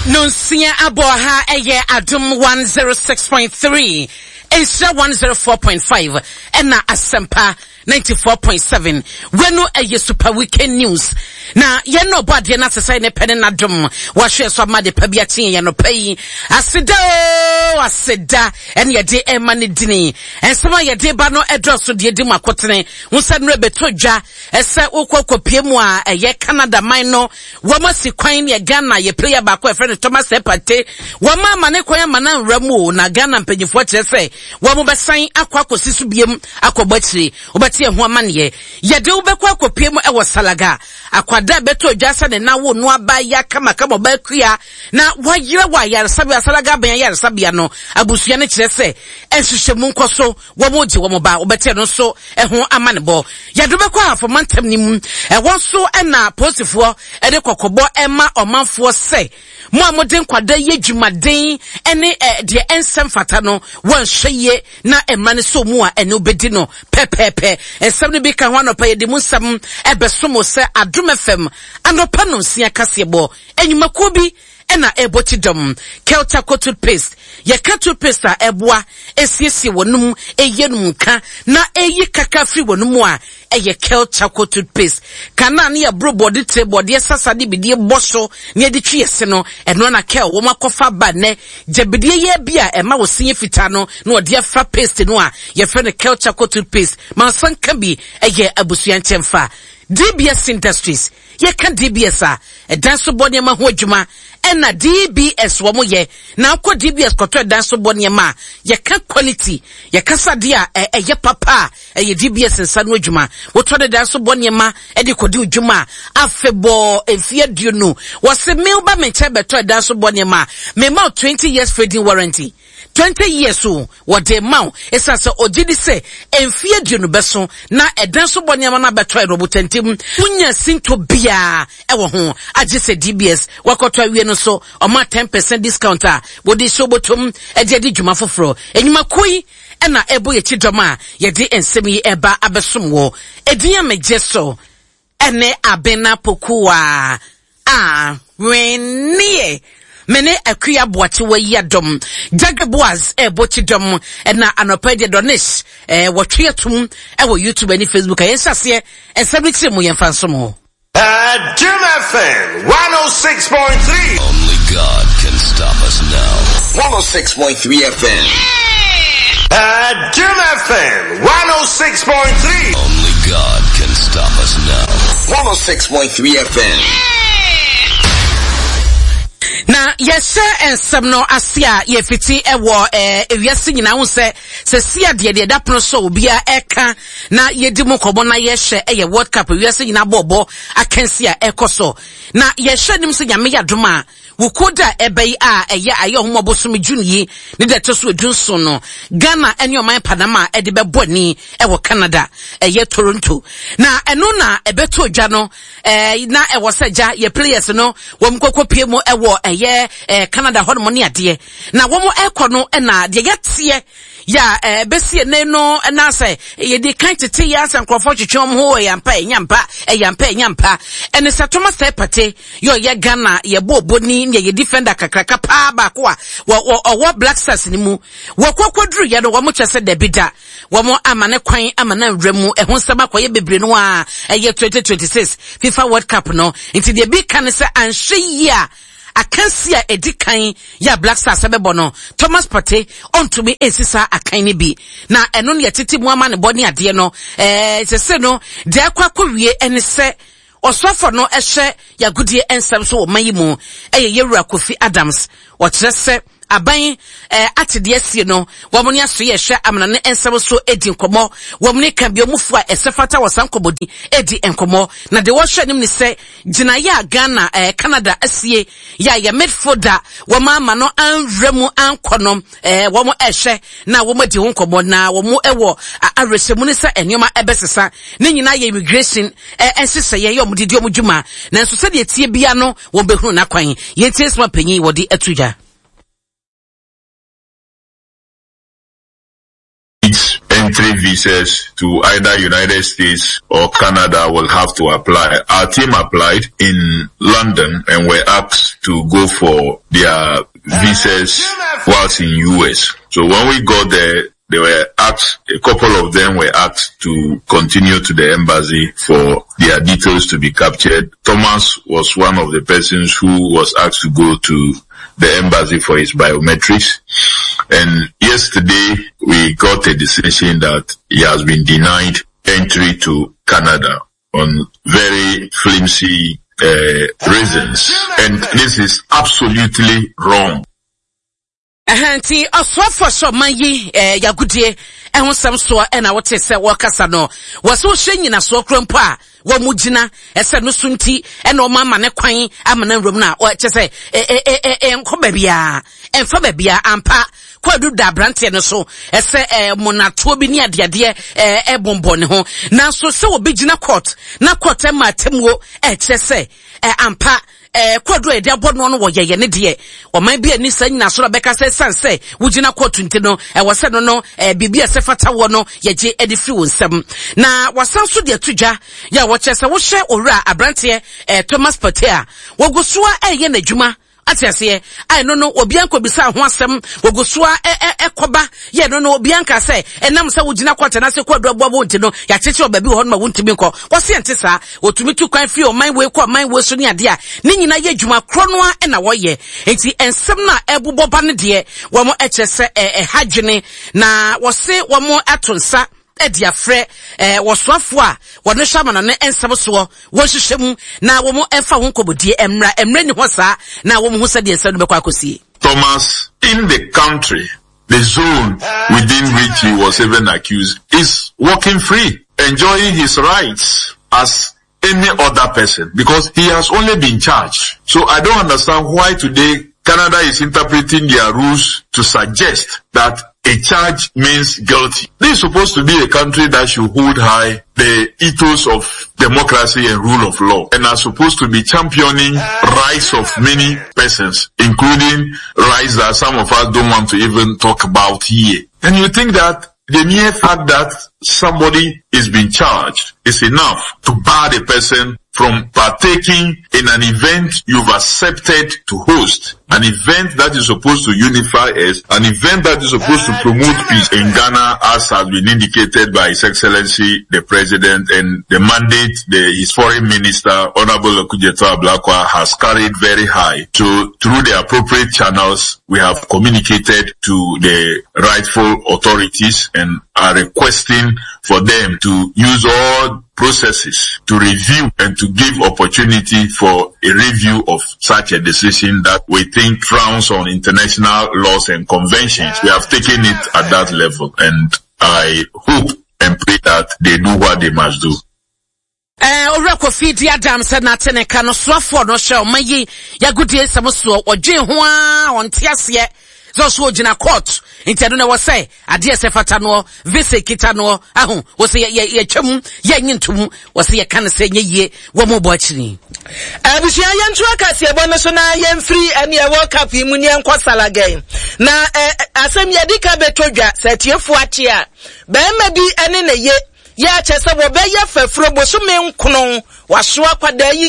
Nonsia aboha eye adum 106.3 Insha 104.5 Ena Asempa 94.7 Wenu eye super weekend news na yeno body na sesai ne pene na dum wa hwe so ma de pa bia tin ye no pai aseda ene ye de ema ne dini ensema ye de ba no edroso de di makotene unsa no beto dwa ese ukokopie mu a eye Canada man no wo ma sikwan ye Ghana ye player ba ko e friend Thomas Epate wo ma ma ne kwan ma na nramu na Ghana mpanyifo kire se wo mo besan akwakosi so biem akobachiri obati ehu amane ye de ubekwa akopie mu e wo Salaga akwada beto dwasa ne na wo no aba ya kama ba kua na wayire wa yare sabia Salaga ban yare sabia no abusua ne kire se enhwehwe mu nkoso wo mo je wo mo ba obati no so ehu amane bo ye de bekwa afomantem ni mu e won so na posifo e de kokobo ema omanfo se mo amoden kwada ye dwumaden ene de ensem fata no won hweye na emma ne so mu a ene obedi no pepepe ensem ne bi ka ho anopa ye de mu nsem ebesomo se Adum FM anopa no sia kasebo enyumako bi ena ebotidom Kelta toothpaste ye toothpaste a eboa esiesie wonum eyenum nka na eyi kaka free wonum a eye Kelta toothpaste kana na ye bro body te body sasade bidie boso na de twiese no eno na kel wo makofa ba ne jebidie ye bia ema wo sinye fita no na ode afa paste no a ye fe ne Kelta toothpaste man sanka bi eye abusuan chemfa DBS Industries ye kan DBS a edanso body ma ho adwuma ena DBS wo mo ye na akọ DBS koto edanso body ma ye kan quality ye kasade a ye papa ye DBS nsa no adwuma wo to de danso body ma e de kodi adwuma afebo efie duonu wo se me ba me che beto edanso body ma me ma 20 years trading warranty 20 years so what the amount is as ojidi say enfie duonu beso na edanso bonyama na beto robotentim unya sinto bia ewo ho age se DBS wakoto awie no so o ma 10% discount a bodi so botom e de dwuma foforo enyuma koi na ebo ye chidoma ye de ensem yi eba abesom wo edinya mejeso ene abena pokuwa wenie mene akuya boache wa yadom jagboaz bochidom na anopa de donish wotweatum wo YouTube and Facebook ayensase ensabitire mu yemfansom ho Adum FM 106.3 Only God can stop us now. 106.3 FM Adum FM 106.3 Only God can stop us now. 106.3 FM na yeshe ensem no asia ye fiti ewo ewiase nyina hu se sia de da prono so obia eka na yedi mu kobo na yeshe eye World Cup ewiase nyina bobo akansi a ekoso na yeshe nim se nyame yadoma wukoda ebai a eye aye homobosom junyi ne de to so edunso no Ghana ene oman Panama e de beboni ewo Canada eye Toronto na eno na ebeto dwa no na ewo seja ye players no wom kokopie mu ewo eye Canada hono ne ade na wo mo ekọ no na de yetie ya besie ne no na say ye de kan tete ya san krofo twetwom ho yampa enyampa ene sa Thomas Epate yo ye Ghana ye boboni ne ye defender kakraka pa ba ko a wo Black Stars ni mu wo kokodru ye no wo mo kyese da bida wo mo amane kwan amana nwramu ehon sema koye bebre no a eye 2026 FIFA World Cup no inti de bi kan se anhwe ya akansi a edikan ya Black Stars abebo no Thomas Partey ontumi esisa akan ni bi na eno ne titi mu ama ne boni ade no sese no de akwakowie ene se osofo no ehye ya gudie ensem so wo mayimu Yewura Kofi Adams o kyerese aban atede asie no womni aso ye hwe amana ne ensem so edi nkomo womni kan bi omufu a esefata wasankobodi edi enkomo na de wo hwe nim ne se gina ya Ghana Canada asie ya midfielder woma ama no anwramu ankonom womo ehwe na womo di nkomo na womo ewo aresemu ne se enioma ebesesa ne nyina ya immigration ensese ye yom didi omudwuma na nso se de tie bia no wo behunu na kwan ye tie sma panyi wodi atudwa entry visas to either United States or Canada will have to apply. Our team applied in London and were asked to go for their visas whilst in US. So when we got there, they were asked, a couple of them were asked to continue to the embassy for their details to be captured. Thomas was one of the persons who was asked to go to the embassy for his biometrics. And yesterday we got a decision that he has been denied entry to Canada on very flimsy reasons. And this is absolutely wrong. Ahanti osofo so manyi yagudie ehun sam so e na wote se wakasa no waso hwenyina so krompo a wo mugina ese no sunti e na o mama ne kwan amana nrom na o chese enko babia enfa babia ampa kwadu da brante no so ese monato bi ni adeade bombo ne ho na so se obegina court na court ma temwo chese ampa kwadu e dia bono no wo yeye ne de o man bia ni sanyina so beka se sanse wugina court nti no wo se no bibia se fata wo no yeje edifi wo nsam na wasan so de tudwa ya wo chese wo hye owura abrante Thomas Patea wo gusua eye na dwuma atiase ai no obianko bisa ho asem wogusua ekoba ye no obianka se enam se wugina kwata na se kwadu abobo nti no ya cheche obabi ho no wuntimi nko wose ente sa otumi tu kwan fi o man we ko man we so ni ade a ni nyina ye dwuma kronoa na wo ye enti ensem na ebuboba ne de wo mo echese hadwene na wose wo mo atonsa ediafre wosoafo a wone hwama na ensem so wo hyehyem na wo mo emfa ho nkobodie emra ni ho sa na wo mo ho sade ensem no bekwa akosie. Thomas, in the country, the zone within which he was even accused, is walking free, enjoying his rights as any other person, because he has only been charged. So I don't understand why today Canada is interpreting their rules to suggest that a charge means guilty. This is supposed to be a country that should hold high the ethos of democracy and rule of law, and are supposed to be championing rights of many persons, including rights that some of us don't want to even talk about here. And you think that the mere fact that somebody is being charged is enough to bar the person from partaking in an event you've accepted to host, an event that is supposed to unify us, an event that is supposed to promote peace in Ghana, as has been indicated by His Excellency the President, and the mandate his Foreign Minister, Honorable Okujeto Ablakwa, has carried very high. So through the appropriate channels, we have communicated to the rightful authorities and are requesting for them to use all processes to review and to give opportunity for a review of such a decision that we think frowns on international laws and conventions. We have taken it at that level, and I hope and pray that they do what they must do. Orako fidi Adam said na teneka no soafo no hye o mayi yagudie samoso odwen ho a ontiase so ogina court intendo na wo say ade se fata no visa kita no ahu wo say ye twam ye nyintum wo say ye kan say nyeye wo mo bo akiri abusua yentu akase ebo no so na ye free ene e world cup mu ne nkosala game na asem ye dika betodwa setiefo ache a be medi ene na ye ya chese wo be ye fafuro boso me nkono waso akwada yi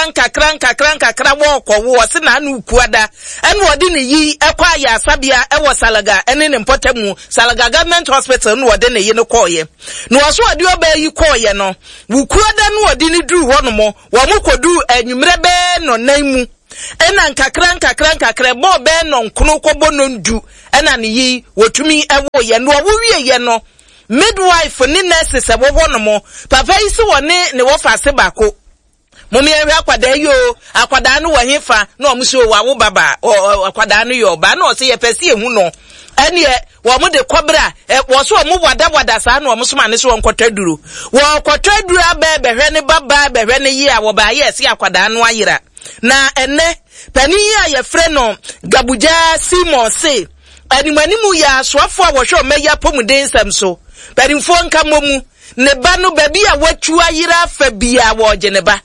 nkakra wo kowo se na anu kuada ene wode ne yi ekwa ya asabia ewo Salaga ene ne mpotemu Salaga government hospital no wode ne yi ne koye no waso wode oba yi koye no wukuada no wode ne duru ho no mo wo mo kodu anwumre be no nanmu ena nkakra bo be no nkono kobo no ndu ena ne yi wotumi ewo ye no wo wie ye no midwife ni nurses ebo no mo papa isi woni ne wo fa se bako momi ehwe akwada yo akwada no wahefa na omso wawo baba akwada no yo ba na o se ye pese ehu no ene wo mo de kobra wo so mo wada sa na omso ma ne so nkotaduru wo kotaduru abehwe ne baba behwe ne yi a wo ba ye se akwada no ayira na ene pani ya ye fre no Gabuja Simon se animanimu ya soafo a wo hwe o meya pomuden sam so Berimfo nka momu ne ba no baby a watu ayira fa bia wo je ne ba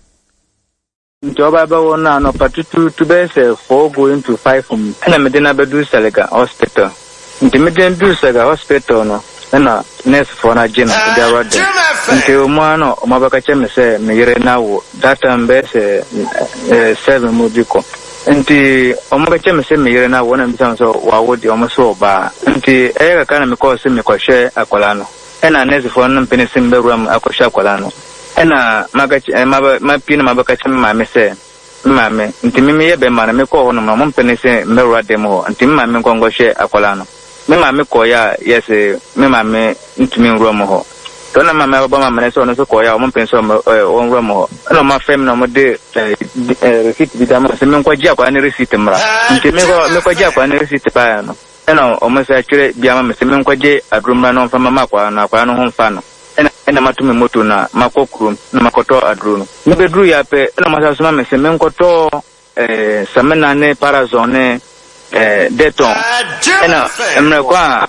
Njoba ba wona no patutu to be say 4 going to 5 and medina bedu Salaga hospital. Intimidate do Salaga hospital no na nurse for na gym da road nti omuano omabaka cheme se meyire nawo data mbese 7 mubiko nti omabaka cheme se meyire nawo na mbisa so wawodi omuso ba nti eyaka kana mikosi mikoshe akolano ena nurse for na mpene simberuam akoshe akolano ena magachi mapina mabaka cheme mame se mame nti mimi yebe mana meko hono mama mpene se mberwa demo nti mame ngongoshe akolano mama koya yes mama ntumi nruamo ho to na mama baba mama ne so no so koya o mpenso on ruamo ho no ma fem no mo de receipt bi dama se men kwaji akwa ne receipt mra nti me kwaji akwa ne receipt pa no ena o mo sa twere bia mama se men kwaji adrumra no mfa mama akwa na akwa no ho mfa no ena matumi moto na makokrum na makoto adruno me bedru ya pe ena masa so mama se men koto samena ne parazone deton ena emre kwa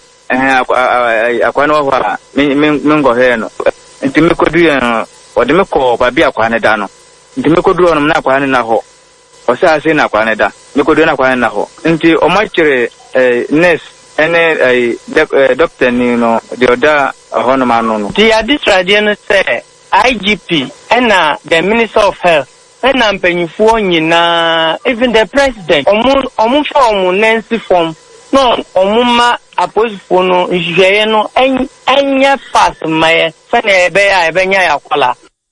akwa no hwa mingo he no nti mekodu ya ode meko babi akwa ne da no nti mekodu no na akwa ne na ho o se ase na akwa ne da mekodu na akwa ne na ho nti o ma kire nurse ene doctor ni no de oda ho no ma no no the administrator no say IGP ena the minister of health and I'm paying for even the president. Form Nancy form. No, Omuma oppose for no Jayano and fast my Fene Bea Benya Aquala.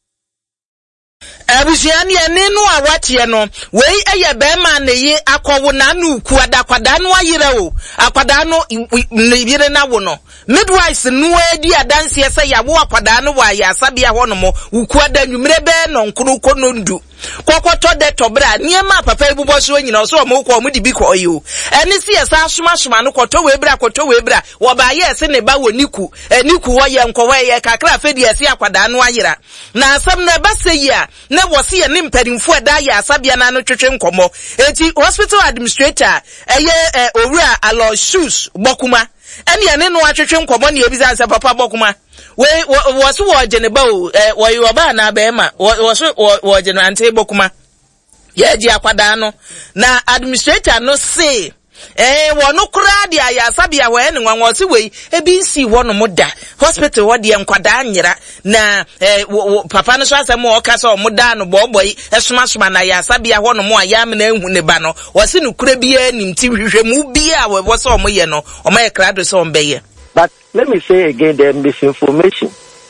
Abusiani nenu awati no wei eye be ma na ye akwowo na nu ku adakwada no ayire o akwada no ibire na wo no midwives nu edi adanse se yawo akwada no wa ya sabia ho no mo uku adanwumre be no nkuru kono ndu kokoto de tobra niema papa ibubo so nyina so mo ko mo di bi ko yo eni si esa asoma no koto we bra wo ba ye se ne ba woniku niku wo ye nko we ye kakra fe di ese akwada no ayira na asam na ba se yi a na wose ye ne mpadimfo ada ya asabia na no twetwe nkomo enti hospital administrator eye owura Aloysius Bokuma eni ene no atwetwe nkomo ne ebiza nsa papa Bokuma we wose wo geneba o wo yo ba na be ma wose wo genu ante Bokuma ye ji akwada no na administrator no say wono kura dia ya sabia we ne nwanwo se we ebi nsi wono moda hospital wo de nkwada anyira na papa no so asem o ka so moda no boboy esoma na ya sabia wono mo aya me na ehu ne ba no wo se no kura bia nimti hwehwemu bia we wo so mo ye no o ma ye krado so mbeye. But let me say again, the misinformation.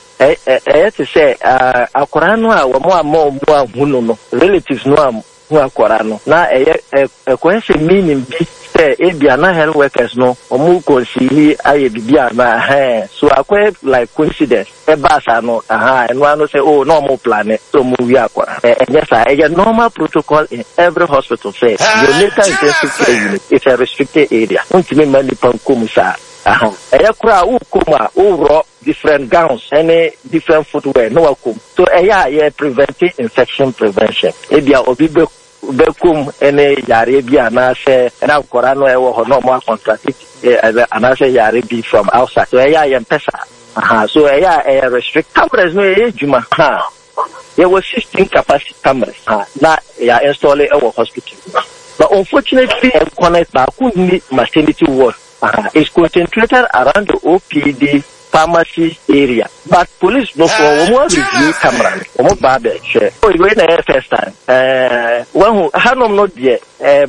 To say, akorano a wamo huno no relatives no who akorano na kwese meaning bi say ebia na health workers no omu consider aye bibia na so akwe like coincidence ebasa no and one say oh no more plan so mu wi akora yes a normal protocol in every hospital say your later intensive care unit is a restricted area untimi mani pankum sa kura ukuma uro different gowns any different footwear no akum so preventing infection prevention ebia obi bekum any yare bia na se na kora no ewo ho no mo contract ana se yare be from outside so pesa so restrict cameras no juma there was 16 capacity cameras na install our hospital but unfortunately connect back with maternity ward is concentrated around the OPD pharmacy area. But police no for one review camera. Omo babe share. Oh, you wait the first time. One hanom not there.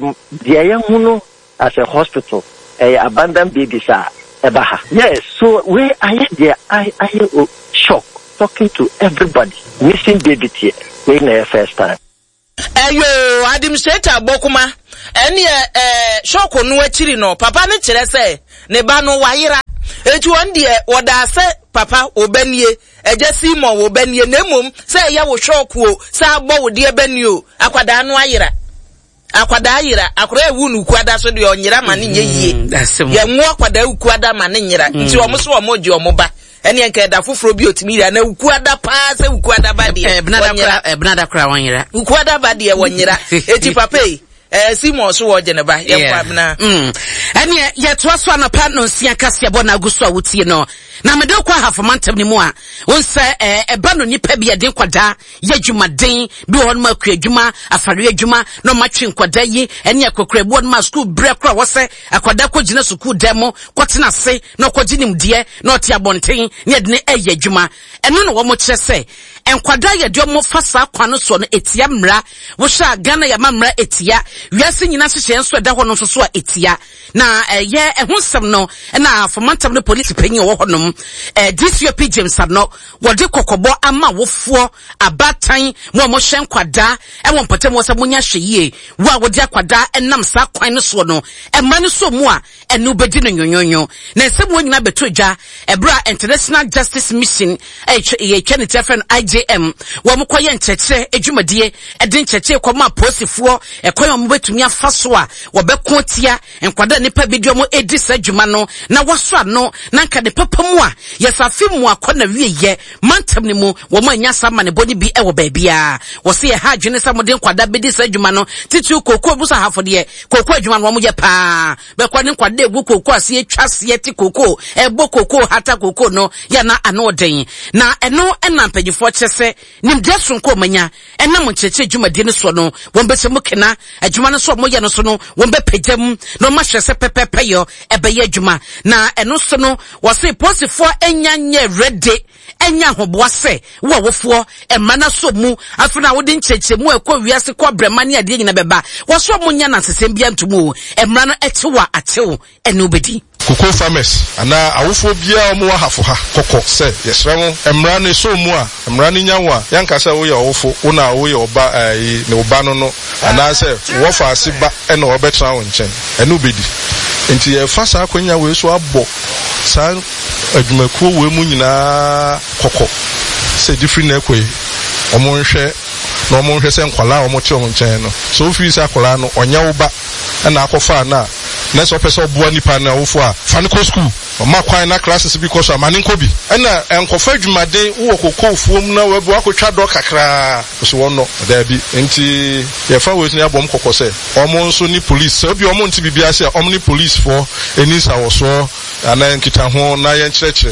The as a hospital. Abandoned babies are ebaha. Yes. So where I there, I shock talking to everybody. Missing baby here. Wait the first time. Ayo, administrator Bokuma. Eni shoko no achiri no papa ne kire se ne ba no wayira etu on de woda se papa obanie ejesi mo obanie nemum se ya wo shoko o se agbo wo de banio akwada no ayira akora ewu nu kwada so de onyira ma ne nyeyie ye nwo akwada ukwada ma ne nyira nti omo so omo ji omo ba eni enke da foforo bi otimi ya na ukwada pa se ukwada ba de ebnada kra wanyira ukwada ba de wonyira eti papa Simo so wo Geneva na ene ye to so anapa no nsia kase bo na aguso a wutie no na mede kwa hafomantem ni mu a wonse eba no nipa bi eden kwada ye dwumaden bi won ma akua dwuma afare adwuma no matwe nkwada yi ene akokrebu no ma school break kra wose akwada ko gina school demo kwotena se no koginim de no ote abonten ne de ne eye adwuma eno no wo mo kire se enkwada ye de mo fasa kwano so no etia mra wo sha Ghana ya mamra etia wiase nyina hye enso da ho no so a etia na ye ehusem no na fomantam no police penyi wo honom DCP James no wode kokobo ama wofuo abatan mo hye nkwada wo mpatam wo se munya hweye wo wode akwada enam sa kwan no so no emma no so mu a enu bedi no nyonyonyo na nsem wo nyina betodwa ebra International Justice Mission ye Kenneth Friend IJM wo mkoye ncheche edwumadie edin ncheche kwama posifuo ekoyo mo betumi afa so a wo beko tia enkwada nipa bidio mo edi sa dwuma no na woso ano na nka de papa mu a yesafi mu akona wieye mantam ne mu wo ma nya sa mane boni bi ewo baabia wo se ye ha adwene sa mo de nkwada bedi sa dwuma no titu kokko busa hafo de kokko adwuma no mo je pa be kwa ne nkwada egu kokko ase atwa se ti kokko ebo kokko hata kokko no ya na ano den na eno ena mpagifo kyese nim de sonko manya ena mo cheche dwumade ne so no wo mbese mo kena adwuma no so mo ye no so no wo mbe pagam no ma hwese pepepe yo ebe ye adwuma na eno so no wo se posifo enya ready enya hoboase wo wofo emana so mu afuna wo de ncheche mu ekọ wiase kọ brema ne ade nyina beba wo so mo nya na sesem bia ntumu emra no etewa atew ene obedi Cocoa farmers ana awofo bia omo hafo ha kokko se yesremo emra ne so mu a emra ne nyawa yankasa wo ye awofo una wo ye oba ne oba no ana se wo fa asiba ene obetra wo nchen ene obedi enti ye fa sa akonya we so abo sa adwumakuo we mu nyina kokko se different na ekwe omo nhwe na omo nhwe se nkwala omo che omo nchen no so fi se akola no onya wo ba na akofa na so person obuwa nipa na wofo a faniko school ma kwan na classes because amani nkobi na enkofa adwumaden wo kokko fuom na webu akotwa do kakra so wono da bi enti ye fa we ni abom kokko se omo nso ni police so bi omo nti bibia se omo ni police for enisa wo so ana nkita ho na ye nkyerechire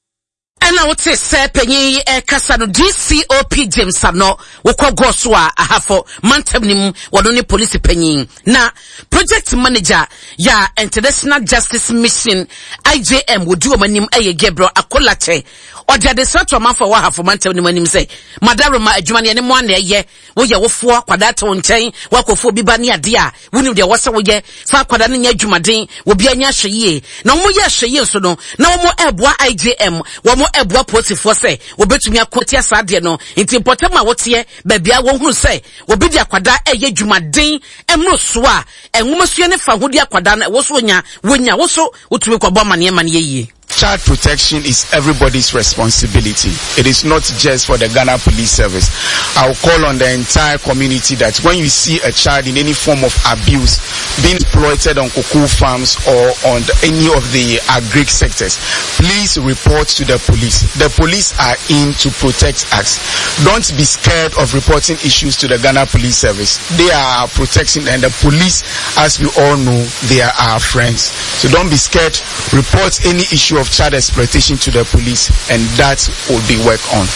ena wote se penyi kasa no DCOP James no wokọ goso a ahafo mantam nim wono ne police penyi na project manager ya International Justice Mission IJM wodi omanim eye Gabriel Akolache ojade sato amafo wa ahafo mantam nim anim se madaroma adwuma ne mo ana ye wo ye wofo kwada to nchen wakofo biba ne ade a wonim de wose wo ye fa kwada ne nya adwumaden wo bia nya hweye na wo ye hweye so no na wo mo eboa IJM wo mo eboa posifo se obetumi akotia saade no nti potema wotie babia wo hunu se obedi akwada eye dwumaden emro so a enwumasua ne fa hodi akwada na wo so wonya wo so utumi kwabo mane ye. Child protection is everybody's responsibility. It is not just for the Ghana Police Service. I'll call on the entire community that when you see a child in any form of abuse being exploited on cocoa farms or on any of the agric sectors, please report to the police. The police are in to protect us. Don't be scared of reporting issues to the Ghana Police Service. They are our protection, and the police, as we all know, they are our friends. So don't be scared. Report any issue of child exploitation to the police, and that will be worked on.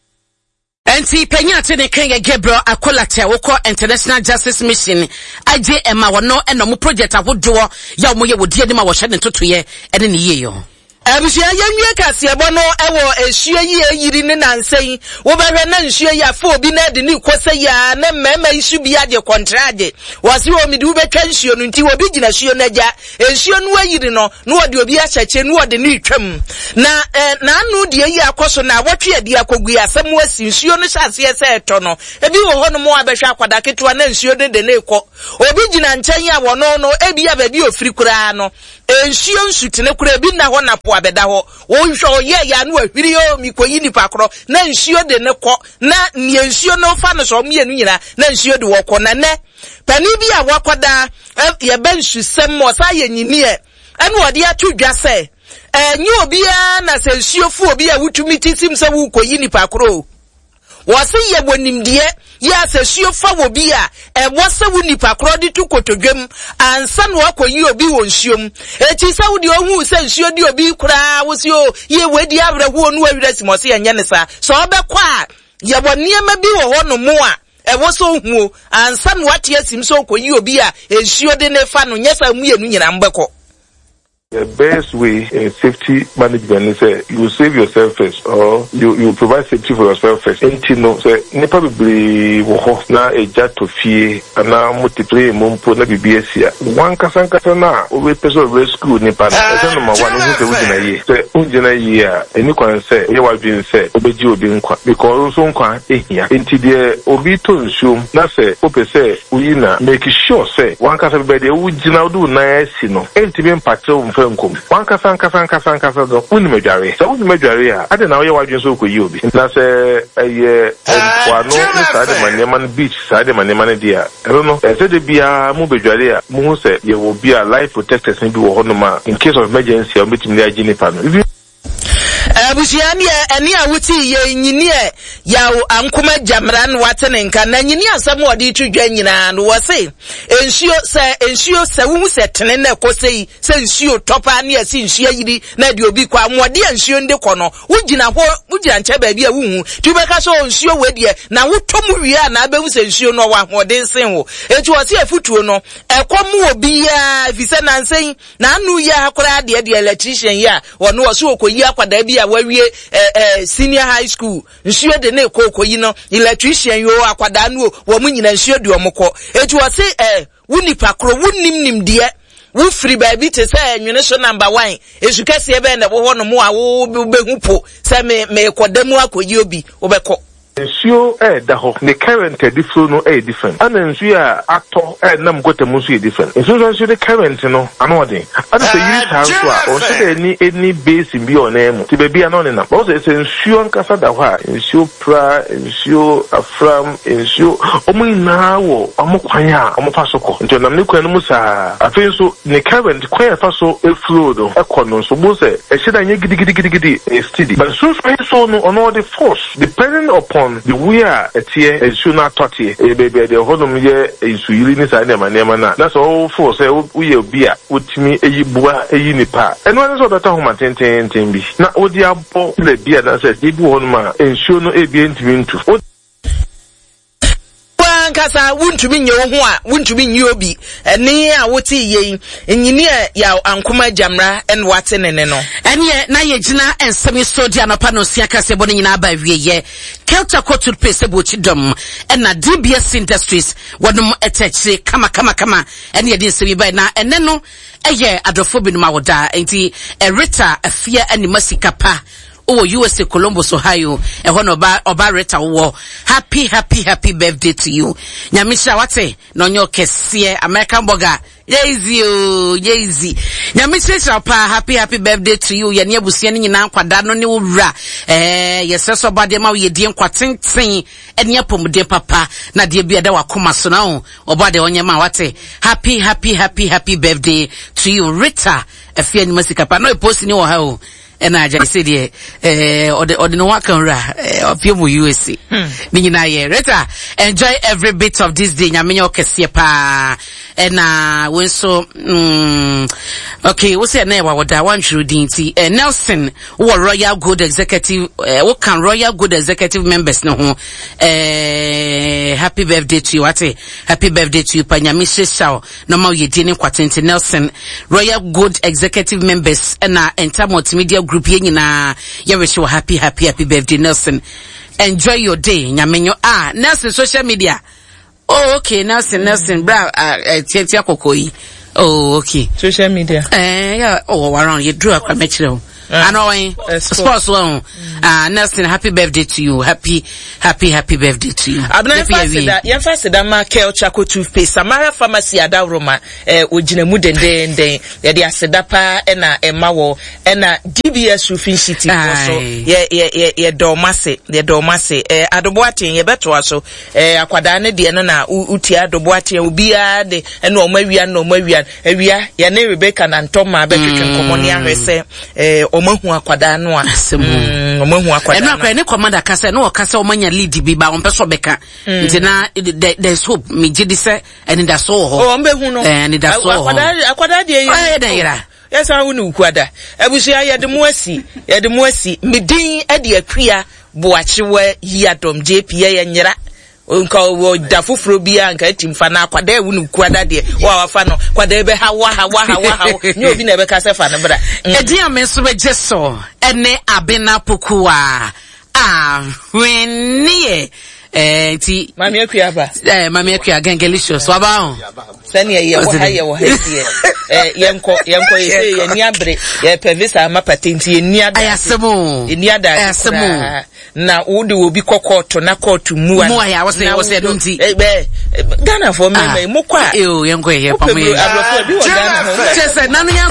Enti penya tene Kenya Gabriel Akolache woko International Justice Mission IJM wono eno mu project ahodo ya mo ye wodi ade ma wo hye ne totoye ene ne yeyo. Abusua yenwie kase ebo no ewo ehue yi eyiri ne nansen wo behwe na nhue ya fa obi na de ni kwose ya na mema isu bi ade contrade wose o mi de ubetwa nhue no nti obi gina hue na ja ehue no ayiri no no wode obi acheche no wode ni twam na anu de yi akoso na wotwe ade akogu asem wasi nhue no hyase ese eto no ebi wo ho no mo abehwe akwada ketwa na nhue no de na ekọ obi gina nchen ya wo no ebi ya ba bi ofiri kura no nhue nsutene kura bi na ho na po abeda ho wonhwo ye ya no ahwiri o mikoyi nipa kro na nsuo de ne kọ na nie nsuo no fa no so mienu nyina na nsuo de wo kọ na ne pani bi a wakoda ye ba nsusem mo sa ye nyini e ene ode atudwa se nyi obi a na se nsuo fu obi a wutumi tisim se wu koyi nipa kro wase ye bonimdie ya asasuo fa wo bi a wase wo nipa krodi to kotodwem ansa no akoyi obi wo nsuom eti sa wo de ohu se nsuo de obi kura wo si o ye wedi abrɛho no awirasi mo se yenye ne sa so obekwa a ye boniema bi wo ho no mo a ewo so hu ansa no ate asim so koyi obi a nsuo de ne fa no nyesa mu yenu nyina mbekọ. The best way in safety management is you save yourself first, or you provide safety for yourself first. Ain't no say never be na a jet to fear and now multiply mumpo na BBS. One kasa na we person rescue nipa. That's number one. Who say within a year? Say within a year. Any can say you have been say obeji obi nkwa because so nkwa here. Inti the obi to nsum na say ope say we na make sure say one kasa be the ujina do na esi no. Ainti be mpacho one kasa do uni medware so uni medware a ade na wo ye wadwen so koyi obi na se kwano ni sade maneman beach sade maneman dia I don't know say de bia mu bedware a mu se ye wo bia life protectors ni bi wo hono ma in case of emergency o betimi ya gini pa no abusiani eni awuti ye nyini ya ankoma jamran watene nka na nyini asam odi tudwa nyina no wose ensuo se wu se tene na ekosei se ensuo topa na esi ensuo yiri na de obi kwa amode ensuo nde kono wugina nche ba bia wuhu tubeka so ensuo wedie na wotomu wi na abewu se ensuo no wa hode nsen wo etu wose efutuo no ekomu obi ya fise na nsen na anu ya akora de electrician ya wono wose okoyi akwada bia wawie senior high school nsuo de na kokoyi no electrician yo akwada nu wo mu nyina nsuo de omko etu wose wuni pakro wunim de wo free baby te say nwene so number 1 esukase ebe na wo ho no mo a wo behu po say me kodamu akoyi obi obeko ensure da ho the current different no different and ensure actor nam gote musu different ensure the current no anode and say you have to or say any base in be on em ti be bia no ne na but say ensure nkasa da ho a ensure pra ensure afram ensure omu na wo omukwan a omufasoko nti nam ne kwan no musa afi so the current kwan fa so e flow do e kono so bo say e sheda nye gidi steady but so no on all the force depending upon the way it's here and soon not touch it baby the honum ye is yiri ni sa na that's all for say we be with me eyibua eyinipa and one so that home ten bi na odi abo le bia na say ebu honum ensure no ebi ntimi ntu kasa wuntumi nye ho a wuntumi nye obi eni a woti ye nyini ya ankoma jamra en wate ne no ene na ye gina ensemi sodia no pa no sia kase bo nyina ba wieye Kelta Kotul Pese Bochidom and na DBS Industries wadum etechre kama ene ye din semi ba na ene no eye adofo bi no mawoda enti Rita afia eni masika pa USA Columbus Ohio ehono oba Rita wo happy birthday to you nyamisha wate no nyo kese American burger Yeezy nyamisha pa happy birthday to you ye ne abusia ni nyina kwada no ne wura yeseso ba de ma ye die kwatenten ene apomde papa na de bia da wakoma so na oba de onye ma wate happy birthday to you Rita afia ni masika pa no post ni wo ha o and I just said or the no one can of you USA. Meaning Rita, enjoy every bit of this day. Nyamenyo kesiye pa. And when so okay, what's your name? What I want you to Nelson, who are Royal Good Executive, what can Royal Good Executive members know? Happy birthday to you. Happy birthday to you. Panyamishe Shao. No more ye didn't kwatente Nelson. Royal Good Executive members and enter multimedia group na ya wish you happy birthday Nelson. Enjoy your day. Nyamenyo Nelson social media. Oh okay Nelson bra tia kokoi. Oh okay. Social media. Yeah around you drew a kwamechiro. I know sports one. Nelson, happy birthday to you. Happy birthday to you. Abna yemfa da ma Kelta Kotul toothpaste Samara pharmacy adawroma ojina mu denden ye de aseda pa na emawo na DBS Roofing City so ye domase adoboaten ye beto aso akwada ne de no na utia adoboaten obi a de na omawia awia ye ne Rebecca na Ntoma betwetwe komoni ahwese omahu akwada no a omahu akwada no akwa ne commander kasa no kasa omanya lead bi ba onpeso beka nti na there's hope me gidi se and that so ho ombehu no and that so akwada de yira yes I wonu kwada abusua yede mu asi medin ade akua boachewa yadom JP ye nyira nka wo da foforo bia nka timfa na akwada ewunu kwada de wa wafa no kwada ebe hawa nyi obi na ebe ka sefa ne bra edi ameso be jeso ene abena pokua wenie ti mami akua ba mami akua gangelicious waba on sani ye wo ha tie yenko ye ni abre ye pevisa ama patenti ye ni ada ayasemo na wode obi kokoto na kotu mu ya wose don't Ghana for me mo kwa yenko ye pamwe Ghana